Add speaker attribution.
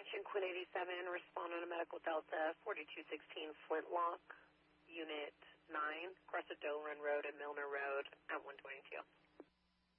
Speaker 1: Ocean Quinn 87, respond on a medical Delta 4216 Flintlock, Unit 9, across the Doe Run Road and Milner Road at 122.